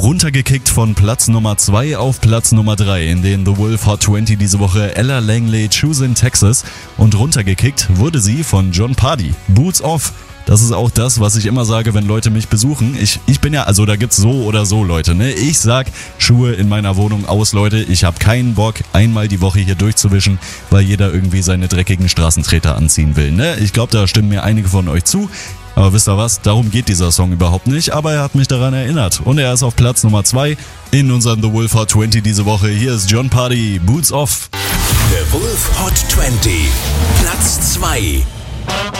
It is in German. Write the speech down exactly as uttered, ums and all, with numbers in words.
Runtergekickt von Platz Nummer zwei auf Platz Nummer drei in den The Wolf Hot zwanzig diese Woche Ella Langley, Choose in Texas. Und runtergekickt wurde sie von Jon Pardi, Boots Off. Das ist auch das, was ich immer sage, wenn Leute mich besuchen. Ich, ich bin ja, also da gibt's so oder so Leute, ne? Ich sag Schuhe in meiner Wohnung aus, Leute. Ich habe keinen Bock, einmal die Woche hier durchzuwischen, weil jeder irgendwie seine dreckigen Straßentreter anziehen will, ne? Ich glaube, da stimmen mir einige von euch zu. Aber wisst ihr was? Darum geht dieser Song überhaupt nicht, aber er hat mich daran erinnert. Und er ist auf Platz Nummer zwei in unserem The Wolf Hot zwanzig diese Woche. Hier ist Jon Pardi, Boots Off. The Wolf Hot zwanzig, Platz zwei.